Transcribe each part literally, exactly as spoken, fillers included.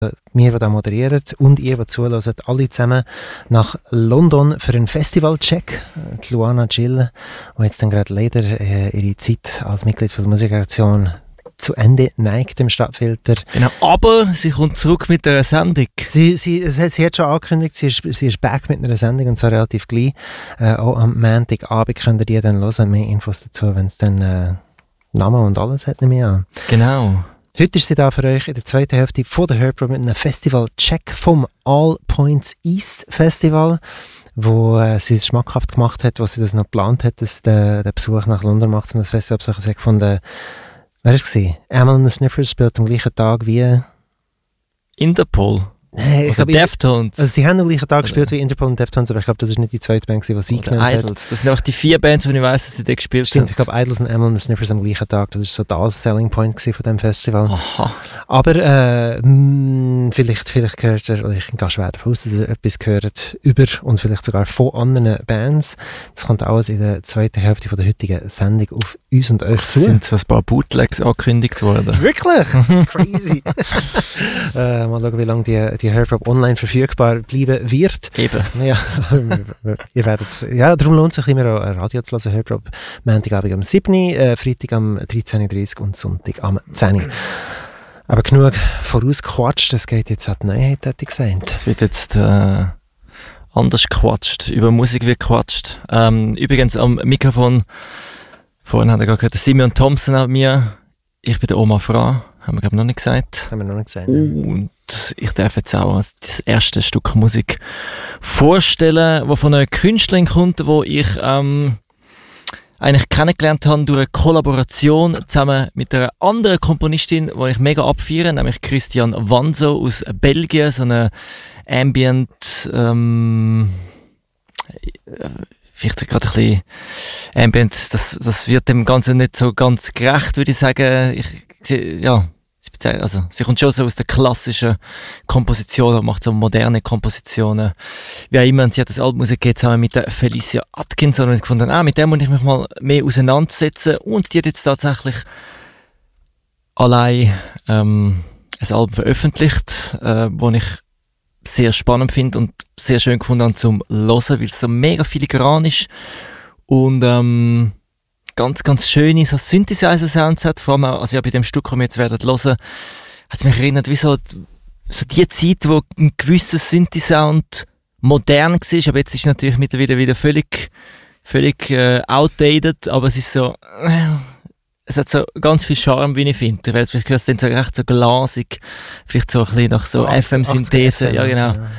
Wir, die da moderieren und ihr, die zuhören, alle zusammen nach London für einen Festivalcheck. Die Luana Gill, die jetzt dann gerade leider äh, ihre Zeit als Mitglied von der Musikredaktion zu Ende neigt im Stadtfilter. Genau, aber sie kommt zurück mit einer Sendung. Sie, sie, sie, sie hat schon angekündigt, sie ist, sie ist back mit einer Sendung und zwar relativ gleich. Äh, auch am Montagabend könnt ihr die dann hören. Mehr Infos dazu, wenn es dann äh, Namen und alles hat, nehme ich an. Genau. Heute ist sie da für euch in der zweiten Hälfte von der Herb mit einem Festival-Check vom All Points East Festival, wo äh, sie es schmackhaft gemacht hat, was sie das noch geplant hat, dass der, der Besuch nach London macht, um das Festival zu besuchen. Sie hat gefunden, wer war es? Amyl and the Sniffers spielt am gleichen Tag wie Interpol. Nee, ich Oder glaub, Deftones. Also sie haben am gleichen Tag gespielt wie Interpol und Deftones, aber ich glaube, das ist nicht die zweite Band, die sie Oder genannt Idols. Das sind einfach die vier Bands, die ich weiss, dass sie da gespielt Stimmt, haben. ich glaube, Idols und Amyl and the Sniffers am gleichen Tag. Das war so das Selling Point von diesem Festival. Aha. Aber äh, mh, vielleicht, vielleicht gehört er, oder ich gehe schwer davon aus, dass er etwas gehört über und vielleicht sogar von anderen Bands. Das kommt alles in der zweiten Hälfte von der heutigen Sendung auf uns und euch zu. Es sind so ein paar Bootlegs angekündigt worden. Wirklich? Crazy. äh, mal schauen, wie lange die, die Herb online verfügbar bleiben wird. Eben. Ja, ihr werdet ja, darum lohnt es sich immer auch ein Radio zu hören. Herb Montagabend am sieben Uhr, äh, Freitag am dreizehn Uhr dreißig und Sonntag am zehn Uhr. Aber genug vorausgequatscht, das geht jetzt an die Neuheit, hätte ich gesagt. Es wird jetzt äh, anders gequatscht, über Musik wird gequatscht. Ähm, übrigens am Mikrofon, vorhin hat er gerade gehört, Simeon Thompson an mir. Ich bin der Omar Fra, haben wir glaube ich noch nicht gesagt. Haben wir noch nicht gesagt. Und ich darf jetzt auch das erste Stück Musik vorstellen, das von einer Künstlerin kommt, wo ich ähm, eigentlich kennengelernt habe durch eine Kollaboration zusammen mit einer anderen Komponistin, die ich mega abfeiere, nämlich Christian Vanzo aus Belgien, so eine Ambient, ähm, vielleicht gerade ein bisschen Ambient, das, das wird dem Ganzen nicht so ganz gerecht, würde ich sagen. Ich, ja, also, sie kommt schon so aus der klassischen Komposition und macht so moderne Kompositionen. Wie auch immer, und sie hat das Album rausgegeben zusammen mit der Felicia Atkinson und ich gefunden, ah, mit dem muss ich mich mal mehr auseinandersetzen. Und die hat jetzt tatsächlich allein ähm, ein Album veröffentlicht, äh, das ich sehr spannend finde und sehr schön gefunden habe zum Hören, weil es so mega filigran ist und ähm, ganz, ganz schöne so Synthesizer-Sounds hat. Vor allem, also ja, bei dem Stück, das wir jetzt werden hören, hat es mich erinnert, wie so, so die Zeit, wo ein gewisser Synthi-Sound modern war, aber jetzt ist es natürlich mittlerweile wieder völlig, völlig äh, outdated, aber es ist so, äh, es hat so ganz viel Charme, wie ich finde. Weil vielleicht hörst du dann so recht so glasig, vielleicht so ein bisschen nach so ja, F M-Synthese, ja genau. Ja.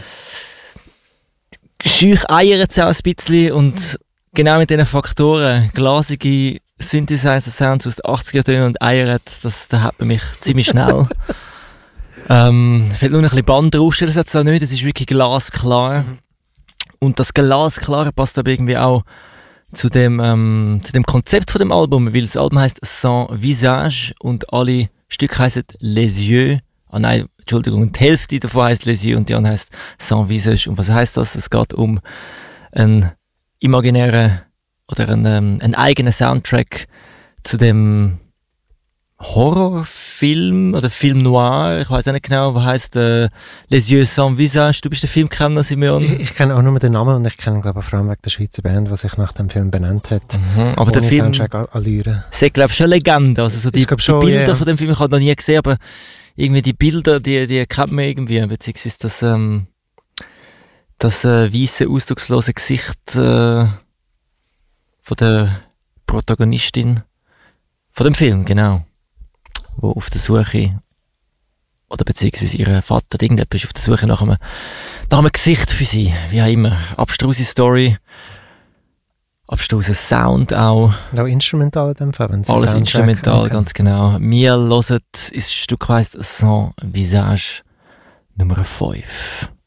Schüch eiern es auch ein bisschen und genau mit diesen Faktoren, glasige Synthesizer-Sounds aus den achtziger-Tönen und eiern, das, da hat man mich ziemlich schnell. ähm, fehlt nur noch ein bisschen Bandrauschen, das hat es auch nicht, das ist wirklich glasklar. Mhm. Und das Glasklare passt aber irgendwie auch zu dem, ähm, zu dem Konzept von dem Album, weil das Album heisst Sans Visage und alle Stücke heissen Les Yeux. Ah nein, Entschuldigung, die Hälfte davon heisst Les Yeux und die andere heisst Sans Visage. Und was heisst das? Es geht um einen imaginären oder einen, ähm, einen eigenen Soundtrack zu dem Horrorfilm oder Film Noir, ich weiß auch nicht genau, was heisst äh, Les Yeux sans Visage. Du bist der Filmkenner, Simeon. Ich, ich kenne auch nur den Namen und ich kenne, glaube ich, vor allem wegen der Schweizer Band, die sich nach dem Film benannt hat. Mhm, aber der Film Allüre. ist, glaube ich, schon eine Legende. Also so die, die schon, Bilder yeah. von dem Film, ich habe noch nie gesehen, aber irgendwie die Bilder, die, die kennt man irgendwie, beziehungsweise das, ähm, das äh, weisse, ausdruckslose Gesicht äh, von der Protagonistin von dem Film, genau. Wo auf der Suche, oder beziehungsweise ihr Vater, irgendjemand ist auf der Suche nach einem, nach einem Gesicht für sie, wie auch immer. Abstruse Story, abstruser Sound auch. Und auch instrumental in dem Fall. Alles Soundtrack instrumental, ganz genau. Wir hören, ist Stück heisst Sans Visage Nummer fünf.